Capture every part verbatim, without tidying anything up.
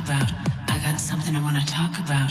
about. I got something I want to talk about.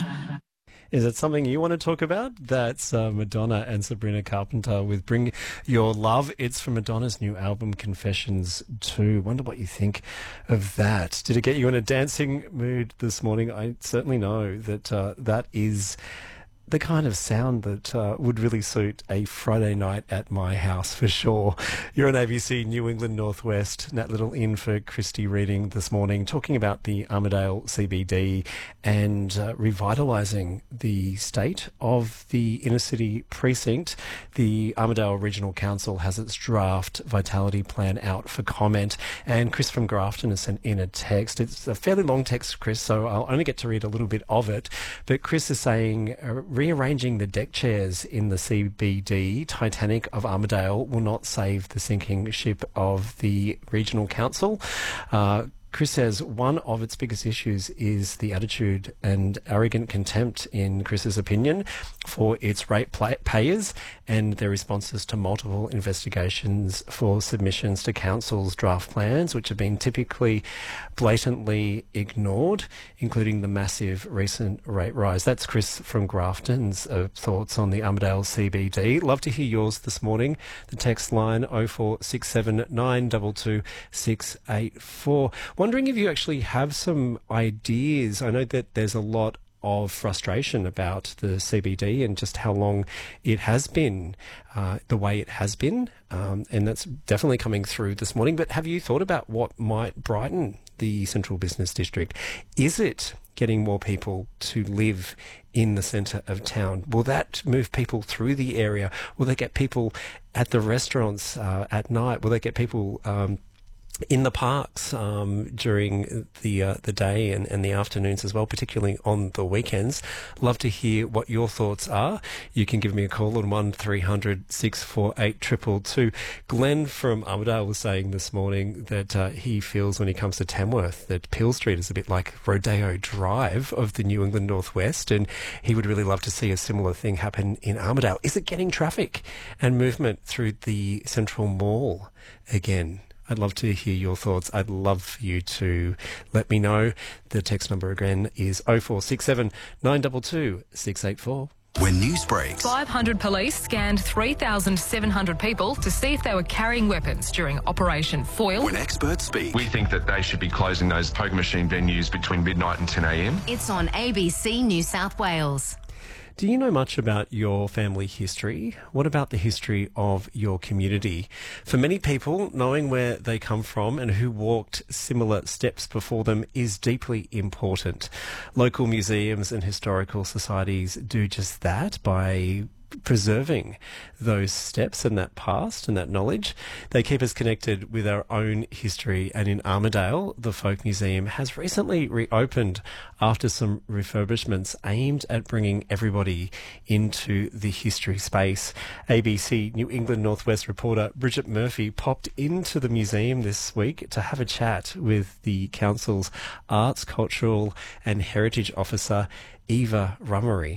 Is it something you want to talk about? That's uh, Madonna and Sabrina Carpenter with Bring Your Love. It's from Madonna's new album, Confessions two. Wonder what you think of that. Did it get you in a dancing mood this morning? I certainly know that uh, that is the kind of sound that uh, would really suit a Friday night at my house for sure. You're on A B C New England Northwest. Nat Little in for Christy Reading this morning, talking about the Armidale C B D and uh, revitalising the state of the inner city precinct. The Armidale Regional Council has its draft vitality plan out for comment, and Chris from Grafton has sent in a text. It's a fairly long text, Chris, so I'll only get to read a little bit of it. But Chris is saying, uh, rearranging the deck chairs in the C B D Titanic of Armidale will not save the sinking ship of the Regional Council. Uh, Chris says one of its biggest issues is the attitude and arrogant contempt, in Chris's opinion, for its rate payers and their responses to multiple investigations for submissions to council's draft plans, which have been typically blatantly ignored, including the massive recent rate rise. That's Chris from Grafton's uh, thoughts on the Armidale C B D. Love to hear yours this morning. The text line oh four six seven nine two two six eight four. Wondering if you actually have some ideas. I know that there's a lot of frustration about the C B D and just how long it has been uh, the way it has been, um, and that's definitely coming through this morning. But have you thought about what might brighten the Central Business District? Is it getting more people to live in the centre of town? Will that move people through the area? Will they get people at the restaurants uh, at night? Will they get people um, in the parks um, during the uh, the day and, and the afternoons as well, particularly on the weekends? Love to hear what your thoughts are. You can give me a call on one three hundred six four eight two two two. Glenn from Armidale was saying this morning that uh, he feels when he comes to Tamworth that Peel Street is a bit like Rodeo Drive of the New England Northwest, and he would really love to see a similar thing happen in Armidale. Is it getting traffic and movement through the Central Mall again? I'd love to hear your thoughts. I'd love for you to let me know. The text number again is oh four six seven nine two two six eight four. When news breaks, five hundred police scanned three thousand seven hundred people to see if they were carrying weapons during Operation Foil. When experts speak, we think that they should be closing those poker machine venues between midnight and ten a m. It's on A B C New South Wales. Do you know much about your family history? What about the history of your community? For many people, knowing where they come from and who walked similar steps before them is deeply important. Local museums and historical societies do just that by preserving those steps and that past and that knowledge. They keep us connected with our own history, and in Armidale, the Folk Museum has recently reopened after some refurbishments aimed at bringing everybody into the history space. A B C New England Northwest reporter Bridget Murphy popped into the museum this week to have a chat with the council's Arts, Cultural and Heritage Officer, Eva Rummery.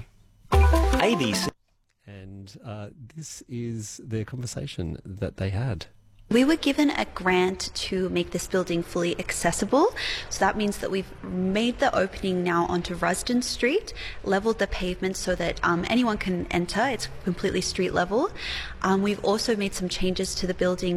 A B C. And uh, this is their conversation that they had. We were given a grant to make this building fully accessible. So that means that we've made the opening now onto Rusden Street, leveled the pavement so that um, anyone can enter. It's completely street level. Um, we've also made some changes to the building